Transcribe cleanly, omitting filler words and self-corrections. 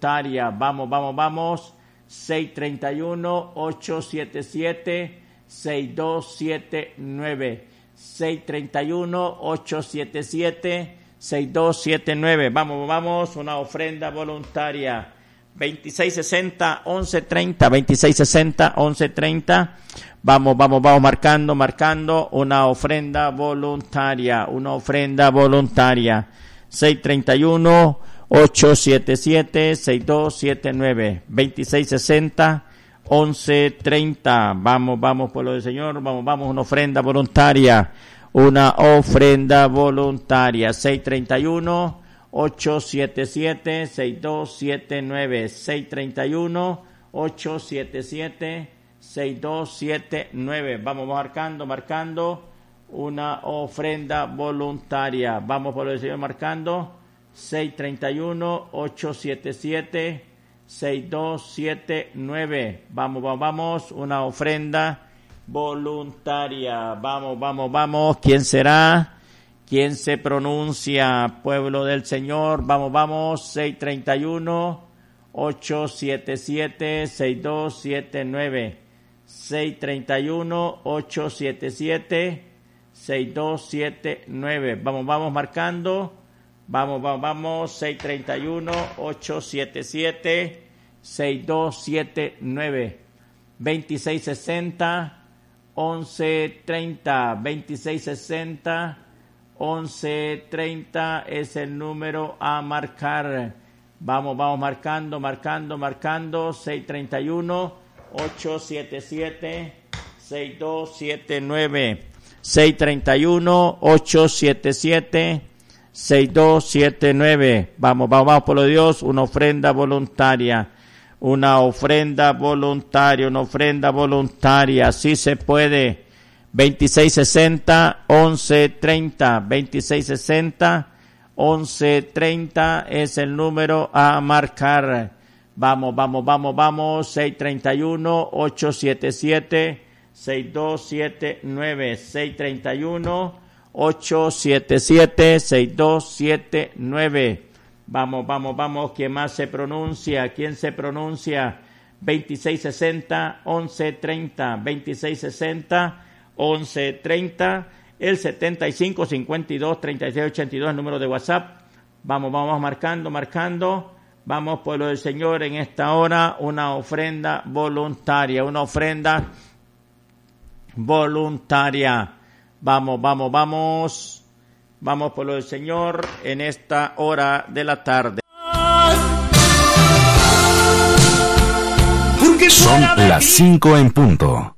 voluntaria. Vamos, vamos, vamos. 631-877-6279. 631-877-6279. Vamos, vamos. Una ofrenda voluntaria. 2660-1130. 2660-1130. Vamos, vamos, vamos marcando, marcando una ofrenda voluntaria, 631-877-6279, 2660-1130. Vamos, vamos, pueblo del Señor, vamos, vamos, una ofrenda voluntaria, 631-877-6279, 631-877-6279. Vamos marcando, marcando una ofrenda voluntaria. Vamos por el Señor marcando 631-877-6279. Vamos, vamos, vamos, una ofrenda voluntaria. Vamos, vamos, vamos. ¿Quién será? ¿Quién se pronuncia? Pueblo del Señor. Vamos, vamos. 631-877-6279. 631-877-6279. Vamos, vamos marcando. Vamos, vamos, vamos. 631-877-6279. 2660-1130. 2660-1130 es el número a marcar. Vamos, vamos marcando, marcando, marcando. 631-877-6279. 631-877-6279. Vamos, vamos, vamos, por lo de Dios, una ofrenda voluntaria. Una ofrenda voluntaria, una ofrenda voluntaria. Sí se puede. 2660-1130. 2660-1130 es el número a marcar. Vamos, vamos, vamos, vamos. 631-877-6279. 631-877-6279. Vamos, vamos, vamos. ¿Quién más se pronuncia? ¿Quién se pronuncia? 2660-1130. 2660-1130. El 7552-3682, el número de WhatsApp. Vamos, vamos marcando, marcando. Vamos, pueblo del Señor, en esta hora una ofrenda voluntaria, una ofrenda voluntaria. Vamos, vamos, vamos. Vamos, pueblo del Señor, en esta hora de la tarde. Son las 5 en punto.